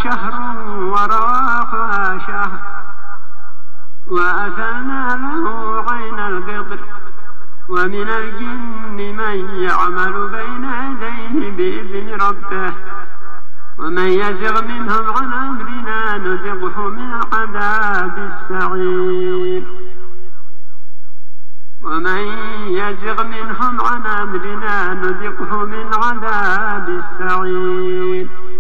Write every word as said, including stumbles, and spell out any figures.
شهر ورواحها شهر، وأثرنا له عين القطر. ومن الجن من يعمل بين يديه بإذن ربه، ومن يزغ منهم عن أمرنا نذقه من عذاب السعير. ومن يزغ منهم عن أمرنا نذقه من عذاب السعير.